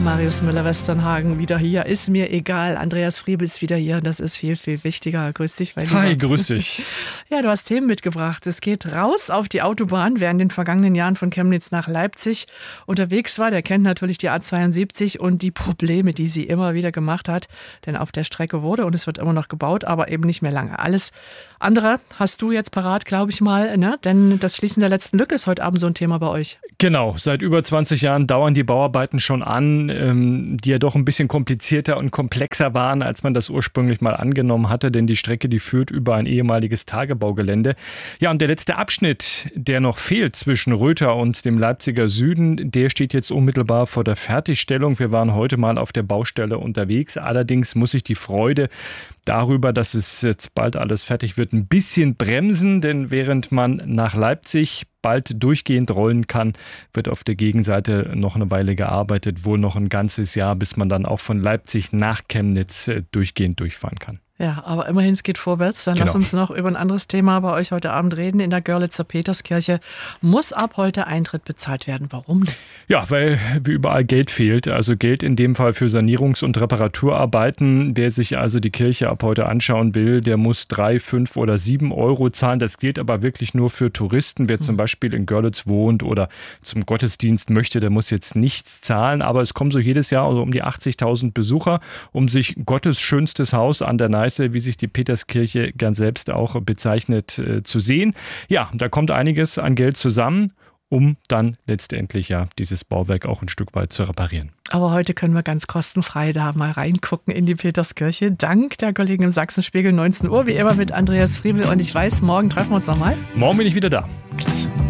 Marius Müller-Westernhagen wieder hier. Ist mir egal. Andreas Friebel ist wieder hier. Das ist viel, viel wichtiger. Grüß dich, mein Lieber. Hi, grüß dich. Ja, du hast Themen mitgebracht. Es geht raus auf die Autobahn. Wer in den vergangenen Jahren von Chemnitz nach Leipzig unterwegs war, der kennt natürlich die A72 und die Probleme, die sie immer wieder gemacht hat. Denn auf der Strecke wurde und es wird immer noch gebaut, aber eben nicht mehr lange. Alles andere hast du jetzt parat, glaube ich mal, ne? Denn das Schließen der letzten Lücke ist heute Abend so ein Thema bei euch. Genau, seit über 20 Jahren dauern die Bauarbeiten schon an, die ja doch ein bisschen komplizierter und komplexer waren, als man das ursprünglich mal angenommen hatte, denn die Strecke, die führt über ein ehemaliges Tagebaugelände. Ja, und der letzte Abschnitt, der noch fehlt zwischen Röther und dem Leipziger Süden, der steht jetzt unmittelbar vor der Fertigstellung. Wir waren heute mal auf der Baustelle unterwegs. Allerdings muss ich die Freude darüber, dass es jetzt bald alles fertig wird, ein bisschen bremsen, denn während man nach Leipzig bald durchgehend rollen kann, wird auf der Gegenseite noch eine Weile gearbeitet, wohl noch ein ganzes Jahr, bis man dann auch von Leipzig nach Chemnitz durchgehend durchfahren kann. Ja, aber immerhin, es geht vorwärts. Dann Genau. Lass uns noch über ein anderes Thema bei euch heute Abend reden. In der Görlitzer Peterskirche muss ab heute Eintritt bezahlt werden. Warum denn? Ja, weil wie überall Geld fehlt. Also Geld in dem Fall für Sanierungs- und Reparaturarbeiten. Wer sich also die Kirche ab heute anschauen will, der muss 3, 5 oder 7 Euro zahlen. Das gilt aber wirklich nur für Touristen. Wer zum Beispiel in Görlitz wohnt oder zum Gottesdienst möchte, der muss jetzt nichts zahlen. Aber es kommen so jedes Jahr also um die 80.000 Besucher, um sich Gottes schönstes Haus an der Neiße, wie sich die Peterskirche gern selbst auch bezeichnet, zu sehen. Ja, da kommt einiges an Geld zusammen, um dann letztendlich ja dieses Bauwerk auch ein Stück weit zu reparieren. Aber heute können wir ganz kostenfrei da mal reingucken in die Peterskirche. Dank der Kollegen im Sachsenspiegel, 19 Uhr, wie immer mit Andreas Friebel. Und ich weiß, morgen treffen wir uns nochmal. Morgen bin ich wieder da. Klasse.